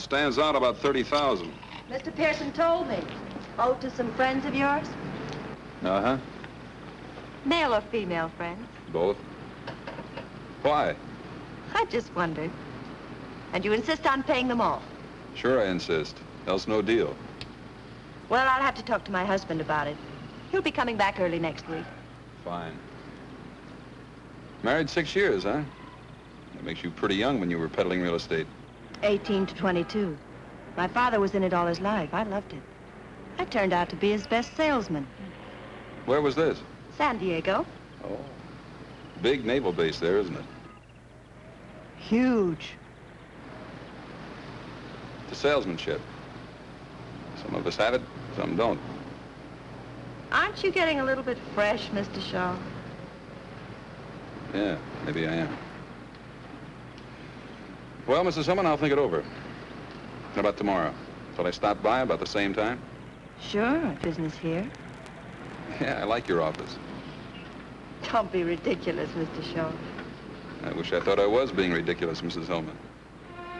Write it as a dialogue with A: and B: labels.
A: stands out about 30,000.
B: Mr. Pearson told me. Owed to some friends of yours?
A: Uh-huh.
B: Male or female friends?
A: Both. Why?
B: I just wondered. And you insist on paying them all?
A: Sure I insist. Else no deal.
B: Well, I'll have to talk to my husband about it. He'll be coming back early next week.
A: Fine. Married 6 years, huh? That makes you pretty young when you were peddling real estate.
B: 18 to 22. My father was in it all his life. I loved it. I turned out to be his best salesman.
A: Where was this?
B: San Diego.
A: Oh. Big naval base there, isn't it?
B: Huge.
A: The salesmanship. Some of us have it, some don't.
B: Aren't you getting a little bit fresh, Mr. Shaw?
A: Yeah, maybe I am. Well, Mrs. Hillman, I'll think it over. How about tomorrow? Shall I stop by about the same time?
B: Sure, business here.
A: Yeah, I like your office.
B: Don't be ridiculous, Mr. Shaw.
A: I wish I thought I was being ridiculous, Mrs. Hillman.